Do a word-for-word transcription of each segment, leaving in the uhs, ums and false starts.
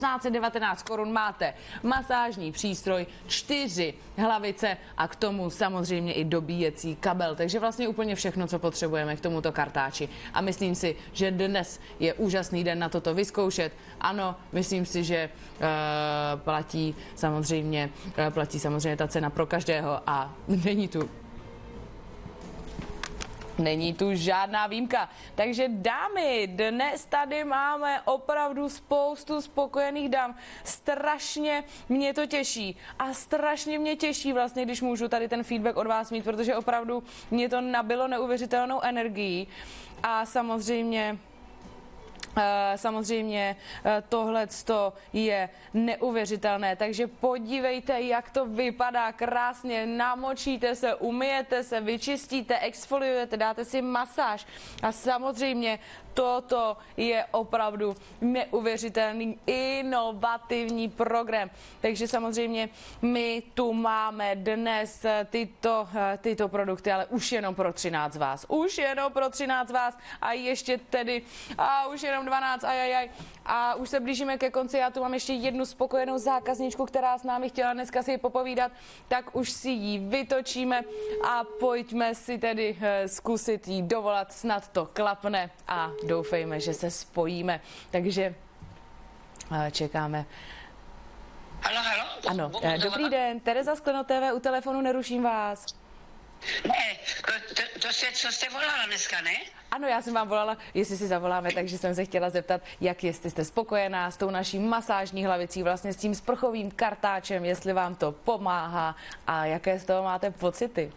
šestnáct set devatenáct korun máte masážní přístroj, čtyři hlavice a k tomu samozřejmě i dobíjecí kabel. Takže vlastně úplně všechno, co potřebujeme k tomuto kartáči. A myslím si, že dnes je úžasný den na toto vyzkoušet. Ano, myslím si, že uh, platí samozřejmě, uh, platí samozřejmě ta cena pro každého a není tu Není tu žádná výjimka. Takže dámy, dnes tady máme opravdu spoustu spokojených dam. Strašně mě to těší. A strašně mě těší vlastně, když můžu tady ten feedback od vás mít, protože opravdu mě to nabilo neuvěřitelnou energií. A samozřejmě... Uh, samozřejmě uh, tohleto je neuvěřitelné, takže podívejte, jak to vypadá krásně, namočíte se, umyjete se, vyčistíte, exfoliujete, dáte si masáž a samozřejmě toto je opravdu neuvěřitelný inovativní program. Takže samozřejmě my tu máme dnes tyto, tyto produkty, ale už jenom pro třináct z vás. Už jenom pro třináct z vás a ještě tedy, a už jenom dvanáct, ajajaj. A už se blížíme ke konci, já tu mám ještě jednu spokojenou zákazničku, která s námi chtěla dneska si popovídat, tak už si ji vytočíme a pojďme si tedy zkusit jí dovolat, snad to klapne a doufejme, že se spojíme. Takže čekáme. Halo, halo. Ano, dobrý den, Tereza Skleno T V u telefonu, neruším vás. Ne, to, to, to se, co jste volala dneska, ne? Ano, já jsem vám volala, jestli si zavoláme, takže jsem se chtěla zeptat, jak jestli jste spokojená s tou naší masážní hlavicí, vlastně s tím sprchovým kartáčem, jestli vám to pomáhá a jaké z toho máte pocity.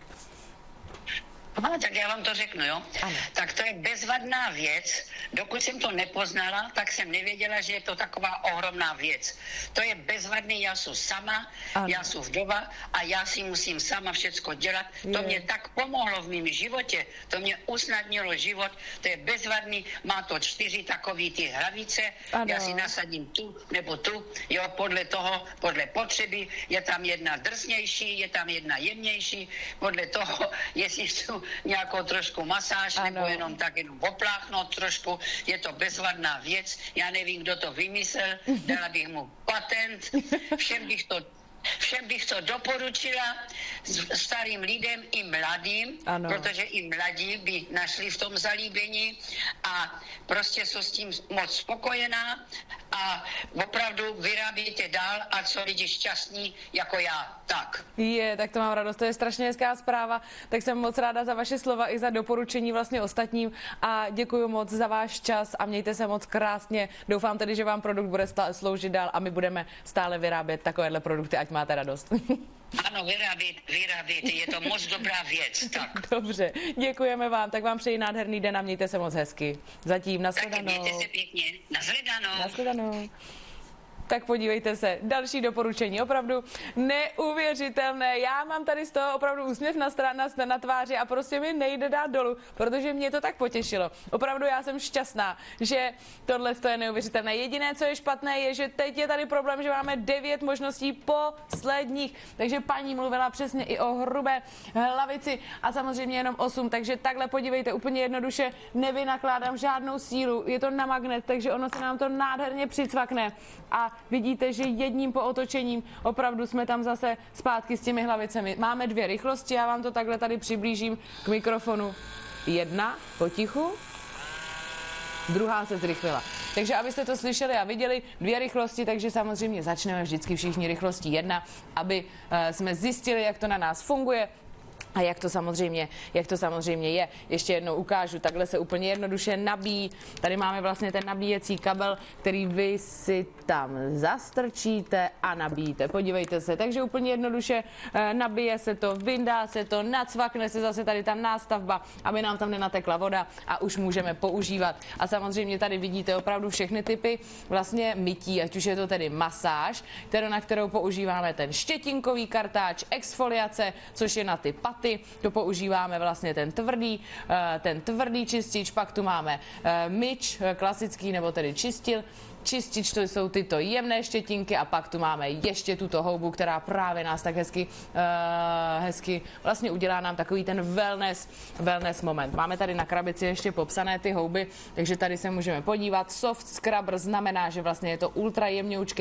Aha, tak já vám to řeknu, jo. Ano. Tak to je bezvadná věc. Dokud jsem to nepoznala, tak jsem nevěděla, že je to taková ohromná věc. To je bezvadný, já jsem sama, ano. Já jsem vdova a já si musím sama všecko dělat. Je. To mě tak pomohlo v mém životě, to mě usnadnilo život, to je bezvadný, má to čtyři takový ty hlavice, ano. Já si nasadím tu nebo tu, jo, podle toho, podle potřeby, je tam jedna drsnější, je tam jedna jemnější, podle toho, jestli jsou nějakou trošku masáž, ano. Nebo jenom tak jenom opláchnout trošku. Je to bezvadná věc. Já nevím, kdo to vymyslel. Dala bych mu patent. Všem bych to Všem bych to doporučila, starým lidem i mladým, ano. Protože i mladí by našli v tom zalíbení a prostě jsou s tím moc spokojená a opravdu vyrábíte dál a co lidi šťastní jako já, tak. Je, tak to mám radost, to je strašně hezká zpráva, tak jsem moc ráda za vaše slova i za doporučení vlastně ostatním a děkuji moc za váš čas a mějte se moc krásně. Doufám tedy, že vám produkt bude sloužit dál a my budeme stále vyrábět takovéhle produkty, ať máte radost. Ano, vyrábět, vyrábět, je to moc dobrá věc, tak. Dobře, děkujeme vám, tak vám přeji nádherný den a mějte se moc hezky. Zatím, nashledanou. Taky mějte se pěkně, nashledanou. Nashledanou. Tak podívejte se, další doporučení, opravdu neuvěřitelné. Já mám tady z toho opravdu úsměv na, na, na tváři a prostě mi nejde dát dolů, protože mě to tak potěšilo. Opravdu já jsem šťastná, že tohle je neuvěřitelné. Jediné, co je špatné, je, že teď je tady problém, že máme devět možností posledních. Takže paní mluvila přesně i o hrubé hlavici a samozřejmě jenom osm. Takže takhle podívejte, úplně jednoduše, nevynakládám žádnou sílu. Je to na magnet, takže ono se nám to nádherně přicvakne. A vidíte, že jedním pootočením opravdu jsme tam zase zpátky s těmi hlavicemi. Máme dvě rychlosti, já vám to takhle tady přiblížím k mikrofonu. Jedna potichu, druhá se zrychlila. Takže abyste to slyšeli a viděli, dvě rychlosti, takže samozřejmě začneme vždycky všichni rychlostí jedna, aby jsme zjistili, jak to na nás funguje. A jak to samozřejmě, jak to samozřejmě je. Ještě jednou ukážu, takhle se úplně jednoduše nabíjí. Tady máme vlastně ten nabíjecí kabel, který vy si tam zastrčíte a nabíjíte. Podívejte se, takže úplně jednoduše nabije se to, vyndá se to, nacvakne se zase tady ta nástavba, aby nám tam nenatekla voda a už můžeme používat. A samozřejmě tady vidíte opravdu všechny typy vlastně mytí, ať už je to tedy masáž, kterou, na kterou používáme ten štětinkový kartáč, exfoliace, což je na ty paty. To používáme vlastně ten tvrdý, ten tvrdý čistič, pak tu máme myč, klasický nebo tedy čistil, čistič, to jsou tyto jemné štětinky a pak tu máme ještě tuto houbu, která právě nás tak hezky, uh, hezky vlastně udělá nám takový ten wellness, wellness moment. Máme tady na krabici ještě popsané ty houby, takže tady se můžeme podívat. Soft scrubber znamená, že vlastně je to ultra jemňoučké.